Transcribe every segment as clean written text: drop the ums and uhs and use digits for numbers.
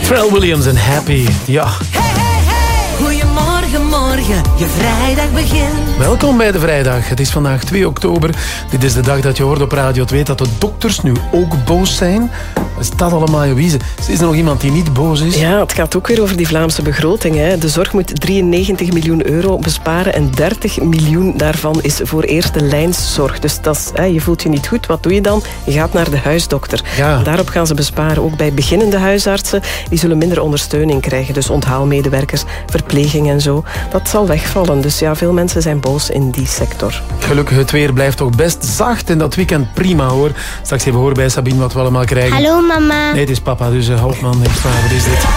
Pharrell Williams en Happy. Ja. Goedemorgen, morgen, je vrijdag begint. Welkom bij de vrijdag. Het is vandaag 2 oktober. Dit is de dag dat je hoort op Radio 2 dat de dokters nu ook boos zijn. Het staat allemaal in wiezen. Is er nog iemand die niet boos is? Ja, het gaat ook weer over die Vlaamse begroting. Hè. De zorg moet 93 miljoen euro besparen en 30 miljoen daarvan is voor eerste lijnszorg. Dus dat is, je voelt je niet goed. Wat doe je dan? Je gaat naar de huisdokter. Ja. Daarop gaan ze besparen. Ook bij beginnende huisartsen. Die zullen minder ondersteuning krijgen. Dus onthaalmedewerkers, verpleging en zo. Dat zal wegvallen. Dus ja, veel mensen zijn boos in die sector. Gelukkig, het weer blijft toch best zacht en dat weekend prima hoor. Straks even horen bij Sabine wat we allemaal krijgen. Hallo mama. Nee, het is papa, dus Hoofdman, niks van, wat is dit?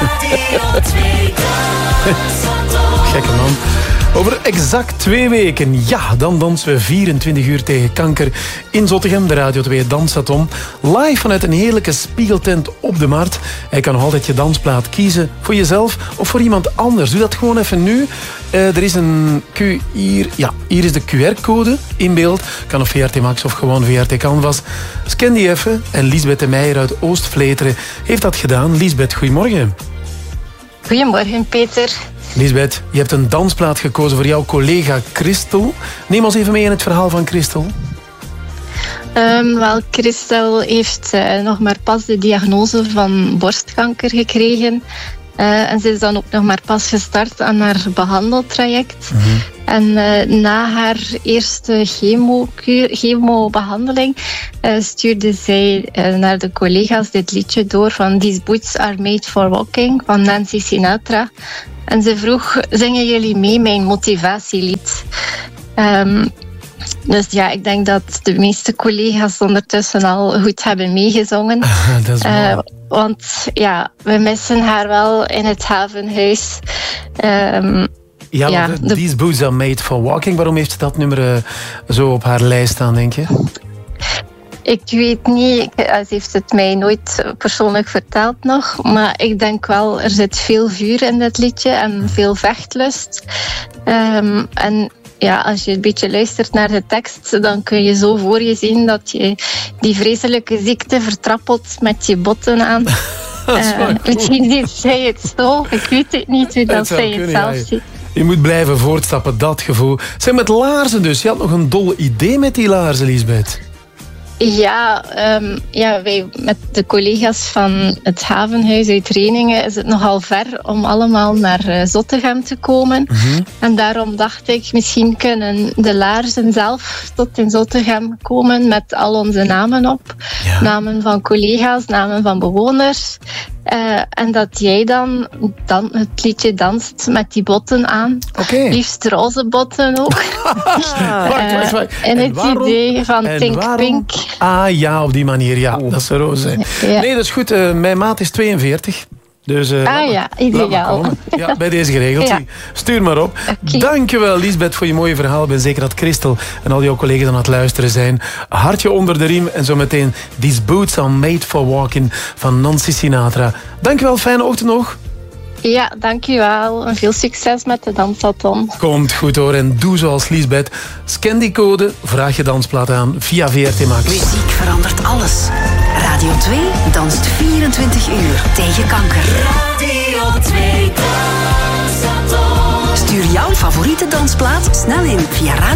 Gekke man. Over exact 2 weken, ja, dan dansen we 24 uur tegen kanker in Zottegem. De Radio 2 Dansathon. Live vanuit een heerlijke spiegeltent op de markt. Je kan nog altijd je dansplaat kiezen voor jezelf of voor iemand anders. Doe dat gewoon even nu. Er is een hier is de QR-code in beeld. Kan op VRT Max of gewoon VRT Canvas. Scan die even. En Liesbeth de Meijer uit Oost-Vleteren heeft dat gedaan. Liesbeth, goedemorgen. Goedemorgen, Peter. Liesbeth, je hebt een dansplaat gekozen voor jouw collega Christel. Neem ons even mee in het verhaal van Christel. Wel, Christel heeft nog maar pas de diagnose van borstkanker gekregen. En ze is dan ook nog maar pas gestart aan haar behandeltraject. Mm-hmm. En na haar eerste chemobehandeling stuurde zij naar de collega's dit liedje door van These Boots Are Made for Walking van Nancy Sinatra. En ze vroeg, zingen jullie mee mijn motivatielied? Dus ja, ik denk dat de meeste collega's ondertussen al goed hebben meegezongen. Dat is mooi. Want ja, we missen haar wel in het havenhuis. These Boots Are Made for Walking. Waarom heeft ze dat nummer zo op haar lijst staan, denk je? Ik weet niet, ze heeft het mij nooit persoonlijk verteld nog. Maar ik denk wel, er zit veel vuur in dit liedje en veel vechtlust. En ja, als je een beetje luistert naar de tekst, dan kun je zo voor je zien dat je die vreselijke ziekte vertrappelt met je botten aan. Misschien ziet zij het zo, ik weet het niet hoe dat zij het zelf ziet. Je moet blijven voortstappen, dat gevoel. Zeg, met laarzen dus. Je had nog een dol idee met die laarzen, Liesbeth. Ja, wij met de collega's van het havenhuis uit Reningen is het nogal ver om allemaal naar Zottegem te komen. Mm-hmm. En daarom dacht ik, misschien kunnen de laarzen zelf tot in Zottegem komen met al onze namen op. Ja. Namen van collega's, namen van bewoners. En dat jij dan het liedje danst met die botten aan. Okay. Liefst roze botten ook. Wacht. En het idee van Think Pink. Ah ja, op die manier, ja. Dat is roze. Ja. Nee, dat is goed. Mijn maat is 42. Dus, ideaal. Ja, bij deze geregeld. Ja. Stuur maar op. Okay. Dankjewel, Liesbeth, voor je mooie verhaal. Ik ben zeker dat Christel en al jouw collega's aan het luisteren zijn. Hartje onder de riem en zometeen These Boots Are Made for Walking van Nancy Sinatra. Dankjewel, fijne ochtend nog. Ja, dankjewel. En veel succes met de Dansathon. Komt goed hoor. En doe zoals Liesbeth. Scan die code, vraag je dansplaat aan via VRT Max. Muziek verandert alles. Radio 2 danst 24 uur tegen kanker. Radio 2 Dansathon. Stuur jouw favoriete dansplaat snel in via Radio